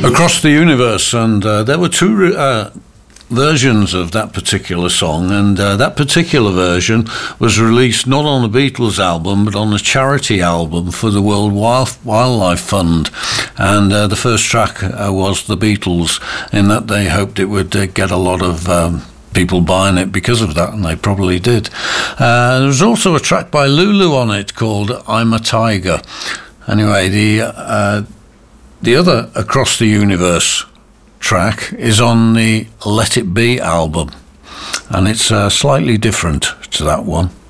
Across the Universe, and there were two versions of that particular song, and that particular version was released not on a Beatles album but on a charity album for the World Wildlife Fund, and the first track was the Beatles, in that they hoped it would get a lot of people buying it because of that, and they probably did. There was also a track by Lulu on it called I'm a Tiger. Anyway, the other Across the Universe track is on the Let It Be album, and it's slightly different to that one.